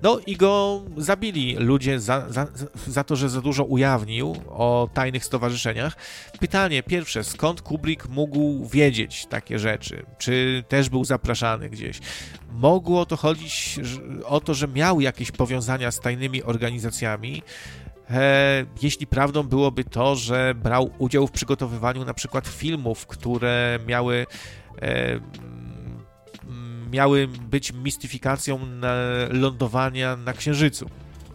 No i go zabili ludzie za to, że za dużo ujawnił o tajnych stowarzyszeniach. Pytanie pierwsze, skąd Kubrick mógł wiedzieć takie rzeczy? Czy też był zapraszany gdzieś? Mogło to chodzić o to, że miał jakieś powiązania z tajnymi organizacjami, jeśli prawdą byłoby to, że brał udział w przygotowywaniu na przykład filmów, które miały być mistyfikacją lądowania na Księżycu.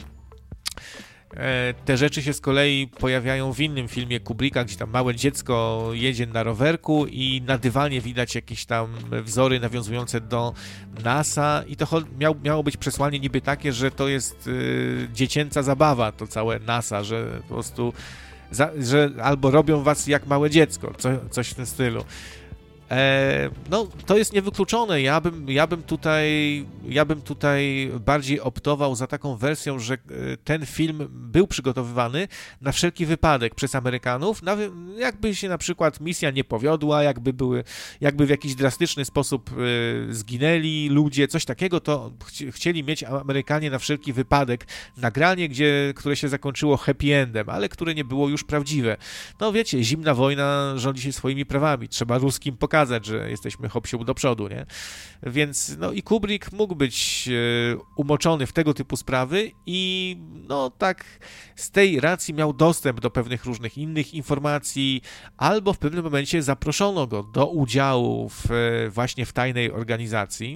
Te rzeczy się z kolei pojawiają w innym filmie Kubricka, gdzie tam małe dziecko jedzie na rowerku i na dywanie widać jakieś tam wzory nawiązujące do NASA i to miało być przesłanie niby takie, że to jest dziecięca zabawa, to całe NASA, że po prostu że albo robią was jak małe dziecko, coś w tym stylu. No, to jest niewykluczone. Ja bym tutaj bardziej optował za taką wersją, że ten film był przygotowywany na wszelki wypadek przez Amerykanów, jakby się na przykład misja nie powiodła, jakby w jakiś drastyczny sposób zginęli ludzie, coś takiego, to chcieli mieć Amerykanie na wszelki wypadek nagranie, które się zakończyło happy endem, ale które nie było już prawdziwe. No wiecie, zimna wojna rządzi się swoimi prawami, trzeba ruskim pokazać, że jesteśmy hop-siup do przodu, nie? Więc, no i Kubrick mógł być umoczony w tego typu sprawy i, no tak, z tej racji miał dostęp do pewnych różnych innych informacji, albo w pewnym momencie zaproszono go do udziału właśnie w tajnej organizacji,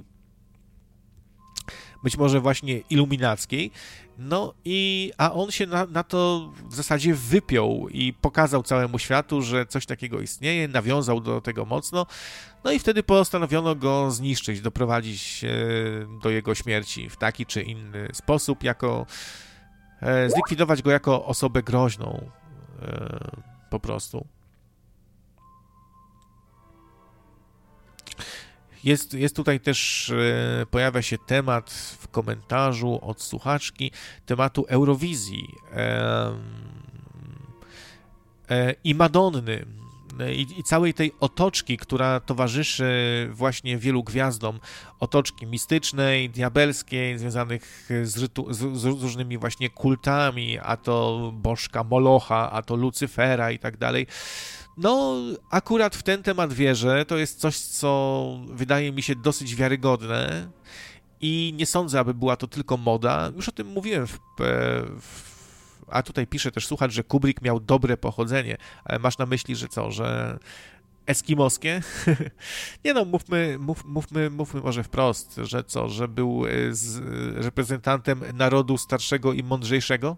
być może właśnie iluminackiej, no a on się na to w zasadzie wypiął i pokazał całemu światu, że coś takiego istnieje, nawiązał do tego mocno, no i wtedy postanowiono go zniszczyć, doprowadzić do jego śmierci w taki czy inny sposób, zlikwidować go jako osobę groźną po prostu. Jest tutaj też, pojawia się temat w komentarzu od słuchaczki, tematu Eurowizji i Madonny i całej tej otoczki, która towarzyszy właśnie wielu gwiazdom, otoczki mistycznej, diabelskiej, związanych z różnymi właśnie kultami, a to bożka Molocha, a to Lucyfera i tak dalej. No, akurat w ten temat wierzę, to jest coś, co wydaje mi się dosyć wiarygodne i nie sądzę, aby była to tylko moda. Już o tym mówiłem, a tutaj pisze też słuchacz, że Kubrick miał dobre pochodzenie, ale masz na myśli, że co, że eskimoskie? Nie no, mówmy może wprost, że co, że był reprezentantem narodu starszego i mądrzejszego?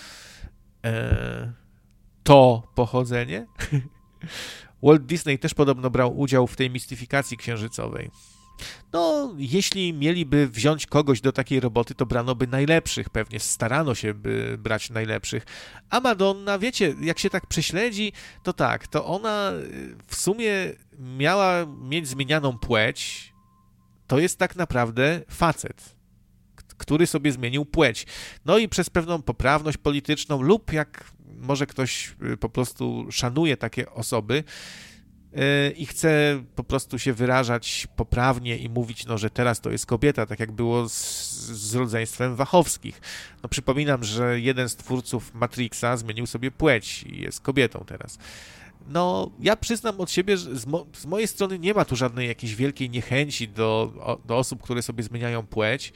To pochodzenie? Walt Disney też podobno brał udział w tej mistyfikacji księżycowej. No, jeśli mieliby wziąć kogoś do takiej roboty, to brano by najlepszych, pewnie starano się by brać najlepszych. A Madonna, wiecie, jak się tak prześledzi, to tak, to ona w sumie miała mieć zmienianą płeć, to jest tak naprawdę facet, który sobie zmienił płeć. No i przez pewną poprawność polityczną lub jak może ktoś po prostu szanuje takie osoby i chce po prostu się wyrażać poprawnie i mówić, no, że teraz to jest kobieta, tak jak było z rodzeństwem Wachowskich. No, przypominam, że jeden z twórców Matrixa zmienił sobie płeć i jest kobietą teraz. No, ja przyznam od siebie, że z mojej strony nie ma tu żadnej jakiejś wielkiej niechęci do osób, które sobie zmieniają płeć.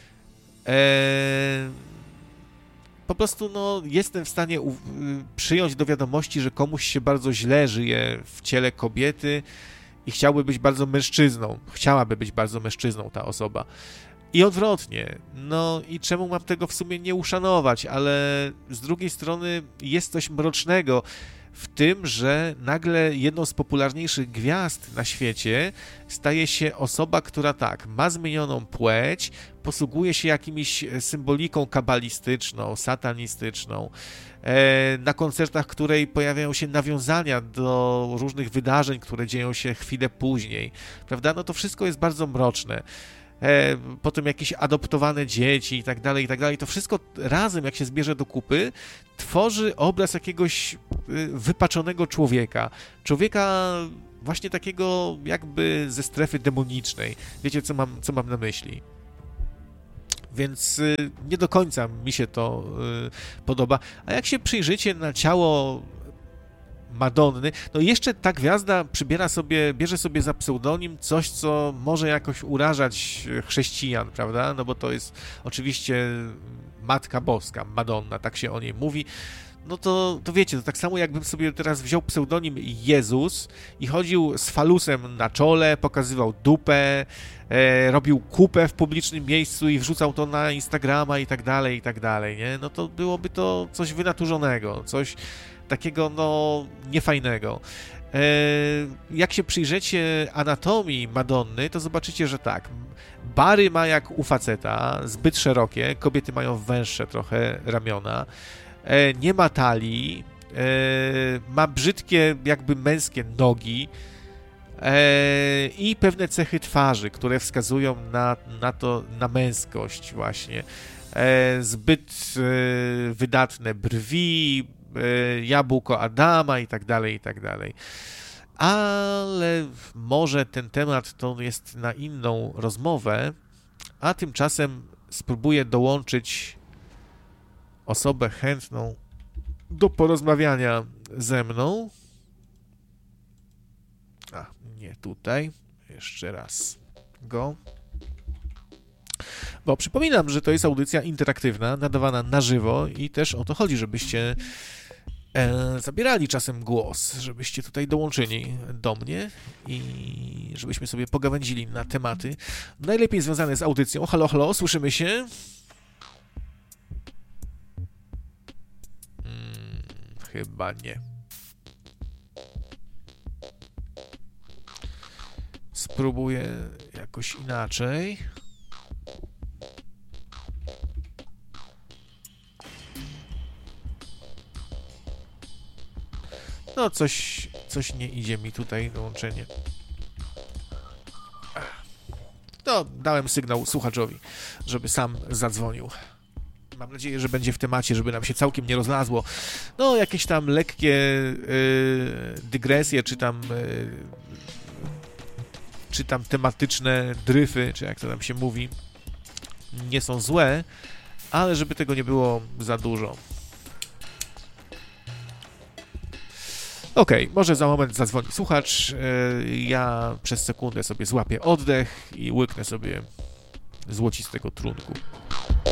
Po prostu no, jestem w stanie przyjąć do wiadomości, że komuś się bardzo źle żyje w ciele kobiety i chciałaby być bardzo mężczyzną ta osoba. I odwrotnie. No i czemu mam tego w sumie nie uszanować, ale z drugiej strony jest coś mrocznego w tym, że nagle jedną z popularniejszych gwiazd na świecie staje się osoba, która tak, ma zmienioną płeć, posługuje się jakimiś symboliką kabalistyczną, satanistyczną, na koncertach której pojawiają się nawiązania do różnych wydarzeń, które dzieją się chwilę później, prawda? No to wszystko jest bardzo mroczne. Potem jakieś adoptowane dzieci i tak dalej, to wszystko razem, jak się zbierze do kupy, tworzy obraz jakiegoś wypaczonego człowieka właśnie takiego jakby ze strefy demonicznej. Wiecie, co mam na myśli? Więc nie do końca mi się to podoba. A jak się przyjrzycie na ciało Madonny, no jeszcze ta gwiazda bierze sobie za pseudonim coś, co może jakoś urażać chrześcijan, prawda? No bo to jest oczywiście Matka Boska, Madonna, tak się o niej mówi. No to wiecie, to tak samo jakbym sobie teraz wziął pseudonim Jezus i chodził z falusem na czole, pokazywał dupę, robił kupę w publicznym miejscu i wrzucał to na Instagrama i tak dalej, nie? No to byłoby to coś wynaturzonego, coś takiego, no, niefajnego. Jak się przyjrzycie anatomii Madonny, to zobaczycie, że tak, bary ma jak u faceta, zbyt szerokie, kobiety mają węższe trochę ramiona, nie ma talii, ma brzydkie, jakby męskie nogi i pewne cechy twarzy, które wskazują na męskość właśnie. Zbyt wydatne brwi, jabłko Adama i tak dalej. Ale może ten temat to jest na inną rozmowę, a tymczasem spróbuję dołączyć osobę chętną do porozmawiania ze mną. A, nie tutaj. Jeszcze raz go. Bo przypominam, że to jest audycja interaktywna, nadawana na żywo i też o to chodzi, żebyście zabierali czasem głos, żebyście tutaj dołączyli do mnie i żebyśmy sobie pogawędzili na tematy najlepiej związane z audycją. Halo, halo, słyszymy się? Chyba nie. Spróbuję jakoś inaczej. No, coś nie idzie mi tutaj dołączenie. No, dałem sygnał słuchaczowi, żeby sam zadzwonił. Mam nadzieję, że będzie w temacie, żeby nam się całkiem nie rozlazło. No, jakieś tam lekkie dygresje, czy tam tematyczne dryfy, czy jak to tam się mówi, nie są złe, ale żeby tego nie było za dużo. Okej, może za moment zadzwoni słuchacz, ja przez sekundę sobie złapię oddech i łyknę sobie złocistego trunku.